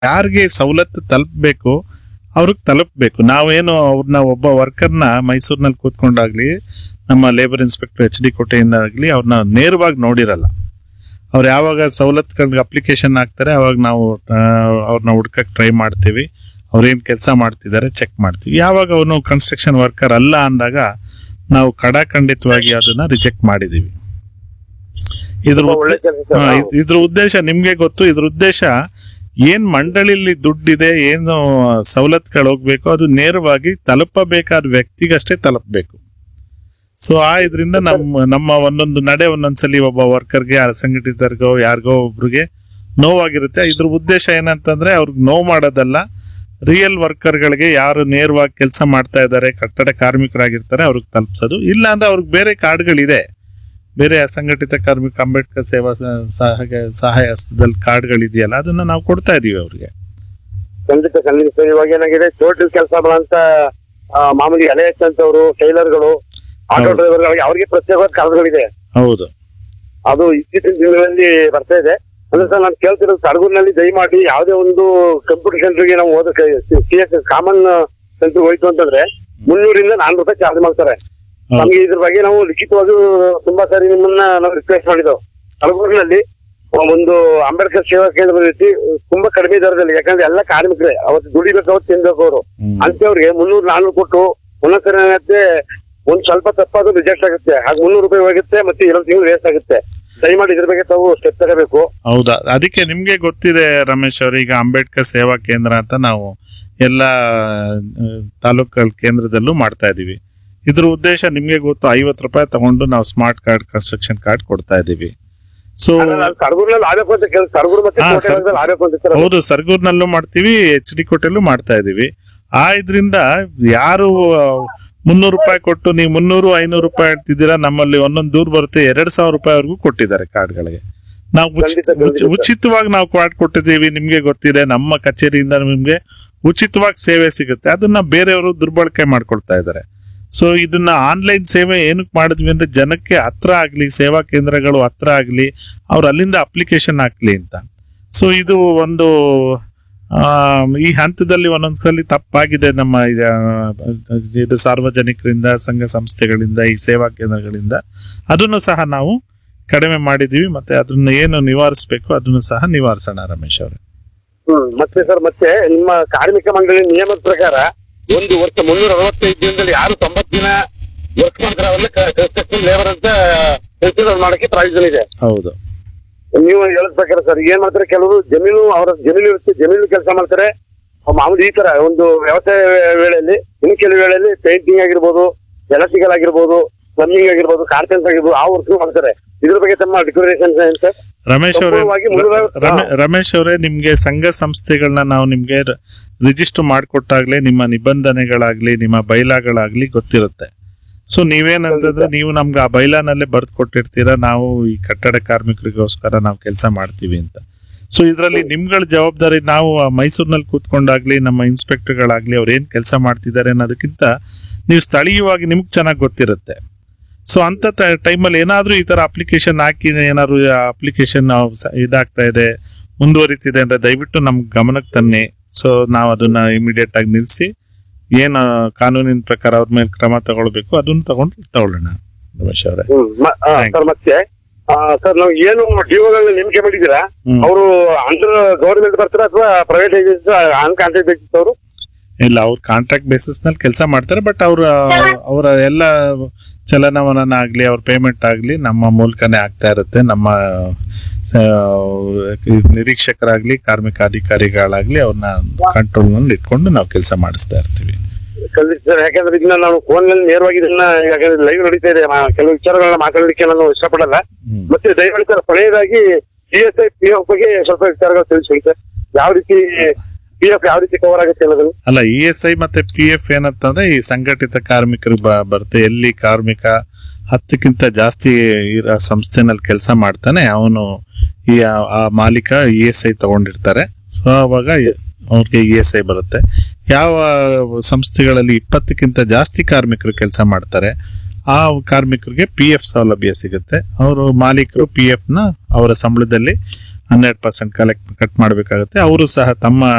ಯಾರಿಗೆ ಸವಲತ್ತು ತಲುಪಬೇಕು ಅವ್ರಿಗೆ ತಲುಪಬೇಕು. ನಾವೇನು ಅವ್ರನ್ನ ಒಬ್ಬ ವರ್ಕರ್ನ ಮೈಸೂರಿನಲ್ಲಿ ಕೂತ್ಕೊಂಡಾಗ್ಲಿ ನಮ್ಮ ಲೇಬರ್ ಇನ್ಸ್ಪೆಕ್ಟರ್ HD ಕೋಟೆಯಿಂದ ಆಗಲಿ ಅವ್ರನ್ನ ನೇರವಾಗಿ ನೋಡಿರಲ್ಲ. ಅವ್ರು ಯಾವಾಗ ಸವಲತ್ತುಗಳಿಗೆ ಅಪ್ಲಿಕೇಶನ್ ಹಾಕ್ತಾರೆ ಅವಾಗ ನಾವು ಅವ್ರನ್ನ ಹುಡ್ಕಕ್ಕೆ ಟ್ರೈ ಮಾಡ್ತೀವಿ. ಅವ್ರೇನು ಕೆಲಸ ಮಾಡ್ತಿದ್ದಾರೆ ಚೆಕ್ ಮಾಡ್ತೀವಿ. ಯಾವಾಗ ಅವನು ಕನ್ಸ್ಟ್ರಕ್ಷನ್ ವರ್ಕರ್ ಅಲ್ಲ ಅಂದಾಗ ನಾವು ಖಂಡಿತವಾಗಿ ಅದನ್ನ ರಿಜೆಕ್ಟ್ ಮಾಡಿದೀವಿ. ಇದ್ರ ಉದ್ದೇಶ ನಿಮ್ಗೆ ಗೊತ್ತು. ಇದ್ರ ಉದ್ದೇಶ ಏನ್ ಮಂಡಳಿಲಿ ದುಡ್ಡಿದೆ, ಏನು ಸವಲತ್ತುಗಳು ಹೋಗ್ಬೇಕು ಅದು ನೇರವಾಗಿ ತಲುಪಬೇಕಾದ ವ್ಯಕ್ತಿಗಷ್ಟೇ ತಲುಪಬೇಕು. ಸೊ ಇದರಿಂದ ನಮ್ಮ ಒಂದೊಂದು ನಡೆ ಒಂದೊಂದ್ಸಲಿ ಒಬ್ಬ ವರ್ಕರ್ಗೆ, ಅಸಂಘಟಿತರಿಗೋ ಯಾರಿಗೋ ಒಬ್ರಿಗೆ ನೋವಾಗಿರುತ್ತೆ. ಇದ್ರ ಉದ್ದೇಶ ಏನಂತಂದ್ರೆ ಅವ್ರಿಗೆ ನೋವು ಮಾಡೋದಲ್ಲ, ರಿಯಲ್ ವರ್ಕರ್ಗಳಿಗೆ ಯಾರು ನೇರವಾಗಿ ಕೆಲಸ ಮಾಡ್ತಾ ಇದ್ದಾರೆ, ಕಟ್ಟಡ ಕಾರ್ಮಿಕರಾಗಿರ್ತಾರೆ ಅವ್ರಿಗೆ ತಲುಪಿಸೋದು. ಇಲ್ಲ ಅಂದ್ರೆ ಅವ್ರಿಗೆ ಬೇರೆ ಕಾರ್ಡ್ಗಳಿದೆ, ಬೇರೆ ಅಸಂಘಟಿತ ಕಾರ್ಮಿಕ ಅಂಬೇಡ್ಕರ್ ಸೇವಾ ಸಹಾಯ ಹಸ್ತದಲ್ಲಿ ಕಾರ್ಡ್ಗಳಿದೆಯಲ್ಲ ಅದನ್ನ ನಾವು ಕೊಡ್ತಾ ಇದೀವಿ ಅವ್ರಿಗೆ. ಖಂಡಿತ ಖಂಡಿತ. ಇವಾಗ ಏನಾಗಿದೆ, ಟೋಟಲ್ ಕೆಲಸ ಮಾಡಂತ ಮಾಮೂಲಿ ಎಲೆ ಹಚ್ಚಂತವ್ರು, ಟೈಲರ್ಗಳು, ಆಟೋ ಡ್ರೈವರ್ಗಳಿಗೆ ಅವ್ರಿಗೆ ಪ್ರತ್ಯೇಕವಾದ ಕಾರ್ಡ್ಗಳಿದೆ. ಹೌದು, ಅದು ಇತ್ತೀಚಿನ ದಿನಗಳಲ್ಲಿ ಬರ್ತಾ ಇದೆ. ಅಂದ್ರೆ ಸರ್ ನಾನು ಕೇಳ್ತಿರೋದು, ಸರಗೂರಿನಲ್ಲಿ ದಯಮಾಡಿ ಯಾವುದೇ ಒಂದು ಕಂಪ್ಯೂಟರ್ ಸೆಂಟರ್ಗೆ ನಾವು ಹೋದಕ್ಕೆ CS ಕಾಮನ್ ಸೆಂಟರ್ ಹೋಯ್ತು ಅಂತಂದ್ರೆ 300 ಇಂದ 400 ರೂಪಾಯಿ ಚಾರ್ಜ್ ಮಾಡ್ತಾರೆ. ನಮ್ಗೆ ಇದ್ರ ಬಗ್ಗೆ ನಾವು ಲಿಖಿತವಾಗಿ ತುಂಬಾ ಸಾರಿ ನಿಮ್ಮನ್ನ ನಾವು ರಿಕ್ವೆಸ್ಟ್ ಮಾಡಿದ್ದೆವು. ಸರಗೂರಿನಲ್ಲಿ ಒಂದು ಅಂಬೇಡ್ಕರ್ ಸೇವಾ ಕೇಂದ್ರ ರೀತಿ ತುಂಬಾ ಕಡಿಮೆ ದರದಲ್ಲಿ, ಯಾಕಂದ್ರೆ ಎಲ್ಲ ಕಾರ್ಮಿಕರೇ ಅವತ್ತು ದುಡಿಬೇಕು, ಅವತ್ತು ತಿನ್ಬೇಕು ಅವರು. ಅಂತವ್ರಿಗೆ 300-400 ಕೊಟ್ಟು ಒಂದೊಂದ್ಸರಿ ಏನಾಗುತ್ತೆ, ಒಂದ್ ಸ್ವಲ್ಪ ತಪ್ಪಾದ್ರೂ ರಿಜೆಕ್ಟ್ ಆಗುತ್ತೆ. ಹಾಗೆ 300 ರೂಪಾಯಿ ಹೋಗುತ್ತೆ, ಮತ್ತೆ 2 ತಿಂಗಳು ವೇಸ್ಟ್ ಆಗುತ್ತೆ. ದಯಮಾಡಿ ಇದ್ರ ಬಗ್ಗೆ ತಾವು ಸ್ಟೆಪ್ ತಗೋಬೇಕು. ಹೌದಾ, ಅದಕ್ಕೆ ನಿಮ್ಗೆ ಗೊತ್ತಿದೆ ರಮೇಶ್ ಅವ್ರ, ಈಗ ಅಂಬೇಡ್ಕರ್ ಸೇವಾ ಕೇಂದ್ರ ಅಂತ ನಾವು ಎಲ್ಲಾ ತಾಲೂಕುಗಳ ಕೇಂದ್ರದಲ್ಲೂ ಮಾಡ್ತಾ ಇದೀವಿ. ಇದ್ರ ಉದ್ದೇಶ ನಿಮ್ಗೆ ಗೊತ್ತು, 50 ರೂಪಾಯಿ ತಗೊಂಡು ನಾವು ಸ್ಮಾರ್ಟ್ ಕಾರ್ಡ್, ಕನ್ಸ್ಟ್ರಕ್ಷನ್ ಕಾರ್ಡ್ ಕೊಡ್ತಾ ಇದೀವಿ. ಸೊ ಹೌದು, ಸರ್ಗೂರ್ನಲ್ಲೂ ಮಾಡ್ತೀವಿ, HD ಕೋಟೆಲ್ಲೂ ಮಾಡ್ತಾ ಇದೀವಿ. ಇದರಿಂದ ಯಾರು 300 ರೂಪಾಯಿ ಕೊಟ್ಟು ನೀವು 300-500 ರೂಪಾಯಿ ಹೇಳ್ತಿದ್ದೀರಾ, ನಮ್ಮಲ್ಲಿ ಒಂದೊಂದು ದೂರ ಬರುತ್ತೆ 2000 ರೂಪಾಯಿವರೆಗೂ ಕೊಟ್ಟಿದ್ದಾರೆ ಕಾರ್ಡ್ಗಳಿಗೆ. ನಾವು ಉಚಿತವಾಗಿ ನಾವು ಕಾರ್ಡ್ ಕೊಟ್ಟಿದ್ದೀವಿ. ನಿಮ್ಗೆ ಗೊತ್ತಿದೆ, ನಮ್ಮ ಕಚೇರಿಯಿಂದ ನಿಮ್ಗೆ ಉಚಿತವಾಗಿ ಸೇವೆ ಸಿಗುತ್ತೆ. ಅದನ್ನ ಬೇರೆಯವರು ದುರ್ಬಳಕೆ ಮಾಡ್ಕೊಳ್ತಾ ಇದ್ದಾರೆ. ಸೊ ಇದನ್ನ ಆನ್ಲೈನ್ ಸೇವೆ ಏನಕ್ಕೆ ಮಾಡಿದ್ವಿ ಅಂದ್ರೆ ಜನಕ್ಕೆ ಹತ್ರ ಆಗ್ಲಿ, ಸೇವಾ ಕೇಂದ್ರಗಳು ಹತ್ರ ಆಗ್ಲಿ, ಅವ್ರು ಅಲ್ಲಿಂದ ಅಪ್ಲಿಕೇಶನ್ ಹಾಕ್ಲಿ ಅಂತ. ಸೊ ಇದು ಒಂದು ಈ ಹಂತದಲ್ಲಿ ಒಂದೊಂದ್ಸಲಿ ತಪ್ಪಾಗಿದೆ ನಮ್ಮ ಇದು ಸಾರ್ವಜನಿಕರಿಂದ, ಸಂಘ ಸಂಸ್ಥೆಗಳಿಂದ, ಈ ಸೇವಾ ಕೇಂದ್ರಗಳಿಂದ. ಅದನ್ನು ಸಹ ನಾವು ಕಡಿಮೆ ಮಾಡಿದೀವಿ. ಮತ್ತೆ ಅದನ್ನ ಏನು ನಿವಾರಿಸಬೇಕು ಅದನ್ನು ಸಹ ನಿವಾರಿಸೋಣ ರಮೇಶ್ ಅವರೇ. ಮತ್ತೆ ಸರ್, ಮತ್ತೆ ನಿಮ್ಮ ಕಾರ್ಮಿಕ ಮಂಡಳಿ ನಿಯಮದ ಪ್ರಕಾರ 1 ವರ್ಷ 365 ದಿನದಲ್ಲಿ ಯಾರು 90 ದಿನ ವರ್ಕ್ ಮಾಡ್ತಾರೆ ಅವನ್ನ ಕನ್ಸ್ಟ್ರಕ್ಷನ್ ಲೇಬರ್ ಅಂತ ಕನ್ಸಿಡರ್ ಮಾಡಕ್ಕೆ ಪ್ರಾವಿಷನ್ ಇದೆ. ಹೌದು, ನೀವು ಹೇಳದ್ ಪ್ರಕಾರ ಸರ್ ಏನ್ ಮಾಡ್ತಾರೆ, ಕೆಲವರು ಅವರ ಜಮೀನು ಇರುತ್ತೆ, ಜಮೀನು ಕೆಲಸ ಮಾಡ್ತಾರೆ ಮಾಮೂಲಿ. ಈ ತರ ಒಂದು ವ್ಯವಸಾಯ ವೇಳೆಯಲ್ಲಿ, ಇನ್ನು ಕೆಲವು ವೇಳೆಯಲ್ಲಿ ಪೇಂಟಿಂಗ್ ಆಗಿರ್ಬೋದು, ಎಲೆಕ್ಟ್ರಿಕಲ್ ಆಗಿರ್ಬೋದು, ಪ್ಲಂಬಿಂಗ್ ಆಗಿರ್ಬೋದು, ಕಾರ್ಪೆಂಟರ್ ಆಗಿರ್ಬೋದು, ಆ ವರ್ಕ್ ಮಾಡ್ತಾರೆ. ಇದ್ರ ಬಗ್ಗೆ ತಮ್ಮ ಡಿಕ್ಲರೇಷನ್ ಏನ್ ಸರ್? ರಮೇಶ್ ಅವರೇ, ನಿಮ್ಗೆ ಸಂಘ ಸಂಸ್ಥೆಗಳನ್ನ ನಾವು ನಿಮ್ಗೆ ರಿಜಿಸ್ಟರ್ ಮಾಡಿಕೊಟ್ಟಾಗ್ಲೇ ನಿಮ್ಮ ನಿಬಂಧನೆಗಳಾಗ್ಲಿ, ನಿಮ್ಮ ಬೈಲಾಗಳಾಗ್ಲಿ ಗೊತ್ತಿರುತ್ತೆ. ಸೊ ನೀವೇನಂತಂದ್ರೆ, ನೀವು ನಮ್ಗೆ ಆ ಬೈಲಾನಲ್ಲೇ ಬರ್ದು ಕೊಟ್ಟಿರ್ತೀರಾ, ನಾವು ಈ ಕಟ್ಟಡ ಕಾರ್ಮಿಕರಿಗೋಸ್ಕರ ನಾವು ಕೆಲಸ ಮಾಡ್ತೀವಿ ಅಂತ. ಸೊ ಇದರಲ್ಲಿ ನಿಮ್ಗಳ ಜವಾಬ್ದಾರಿ, ನಾವು ಮೈಸೂರಿನಲ್ಲಿ ಕೂತ್ಕೊಂಡಾಗ್ಲಿ, ನಮ್ಮ ಇನ್ಸ್ಪೆಕ್ಟರ್ಗಳಾಗ್ಲಿ ಅವ್ರು ಏನ್ ಕೆಲಸ ಮಾಡ್ತಿದ್ದಾರೆ ಅನ್ನೋದಕ್ಕಿಂತ ನೀವು ಸ್ಥಳೀಯವಾಗಿ ನಿಮ್ಗೆ ಚೆನ್ನಾಗಿ ಗೊತ್ತಿರುತ್ತೆ. ಸೊ ಅಂತ ಟೈಮಲ್ಲಿ ಏನಾದ್ರೂ ಈ ತರ ಅಪ್ಲಿಕೇಶನ್ ಹಾಕಿ ಏನಾದ್ರು ಅಪ್ಲಿಕೇಶನ್ ಇದಾಗ್ತಾ ಇದೆ, ಮುಂದುವರಿತಿದೆ ಅಂದ್ರೆ ದಯವಿಟ್ಟು ನಮ್ಗೆ ಗಮನಕ್ಕೆ ತನ್ನಿ. ಸೊ ನಾವು ಅದನ್ನ ಇಮಿಡಿಯೇಟ್ ಆಗಿ ನಿಲ್ಸಿ ಏನ್ ಕಾನೂನಿನ ಪ್ರಕಾರ ಅವ್ರ ಮೇಲೆ ಕ್ರಮ ತಗೊಳ್ಬೇಕು ಅದನ್ನ ತಗೊಳ್ಳೋಣ ರಮೇಶ್ ಅವರೇ. ಮತ್ತೆ ಸರ್, ನಾವು ಏನು ಡಿಒಗಳನ್ನ ನೇಮಕ ಮಾಡಿದ್ದೀರಾ, ಅವರು ಅಂಡರ್ ಗವರ್ಮೆಂಟ್ ಬರ್ತಾರ ಅಥವಾ private agency on contract basis ಅವರು? ಇಲ್ಲ, ಅವ್ರು ಕಾಂಟ್ರಾಕ್ಟ್ ಬೇಸಿಸ್ ನಲ್ಲಿ ಕೆಲಸ ಮಾಡ್ತಾರೆ. ಬಟ್ ಅವರ ಎಲ್ಲ ಚಲನವಲನ ಆಗ್ಲಿ, ಅವ್ರ ಪೇಮೆಂಟ್ ಆಗ್ಲಿ ನಮ್ಮ ಮೂಲಕನೇ ಆಗ್ತಾ ಇರುತ್ತೆ. ನಮ್ಮ ನಿರೀಕ್ಷಕರಾಗ್ಲಿ, ಕಾರ್ಮಿಕ ಅಧಿಕಾರಿಗಳಾಗ್ಲಿ ಅವ್ರನ್ನ ಕಂಟ್ರೋಲ್ ನಲ್ಲಿ ಇಟ್ಕೊಂಡು ನಾವು ಕೆಲಸ ಮಾಡಿಸ್ತಾ ಇರ್ತೀವಿ. ಯಾಕಂದ್ರೆ ಇದನ್ನ ನಾವು ಫೋನ್ ನಲ್ಲಿ ನೇರವಾಗಿ ಇದನ್ನ ಯಾಕಂದ್ರೆ ಲೈವ್ ನಡೀತಾ ಇದೆ, ಕೆಲವು ವಿಚಾರಗಳನ್ನ ಮಾತಾಡಲಿಕ್ಕೆ ನಾನು ಇಷ್ಟಪಡಲ್ಲ. ಮತ್ತೆ ದಯಮಾಡಿ ಸರ್, ಕೊನೆಯದಾಗಿ PSI PF ಬಗ್ಗೆ ಸ್ವಲ್ಪ ವಿಚಾರಗಳು ತಿಳಿಸಿ ಸರ್. ಯಾವ ರೀತಿ PF ಯಾವ ರೀತಿ ಕವರ್ ಆಗುತ್ತೆ ಅನ್ನೋದನ್ನು? ಅಲ್ಲ, ESI ಮತ್ತೆ PF ಏನಂತಂದ್ರೆ ಈ ಸಂಘಟಿತ ಕಾರ್ಮಿಕರು ಬರುತ್ತೆ. ಎಲ್ಲಿ ಕಾರ್ಮಿಕ 10ಕ್ಕಿಂತ ಜಾಸ್ತಿ ಇರೋ ಸಂಸ್ಥೆನಲ್ಲಿ ಕೆಲಸ ಮಾಡ್ತಾನೆ ಅವನು ಆ ಮಾಲೀಕ ESI ತಗೊಂಡಿರ್ತಾರೆ. ಸೊ ಅವಾಗ ಅವ್ರಿಗೆ ESI ಬರುತ್ತೆ. ಯಾವ ಸಂಸ್ಥೆಗಳಲ್ಲಿ 20ಕ್ಕಿಂತ ಜಾಸ್ತಿ ಕಾರ್ಮಿಕರು ಕೆಲಸ ಮಾಡ್ತಾರೆ ಆ ಕಾರ್ಮಿಕರಿಗೆ PF ಸೌಲಭ್ಯ ಸಿಗುತ್ತೆ. ಅವರು ಮಾಲೀಕರು PF ನ ಅವರ ಸಂಬಳದಲ್ಲಿ 12% ಕಟ್ ಮಾಡಬೇಕಾಗುತ್ತೆ. ಅವರು ಸಹ ತಮ್ಮ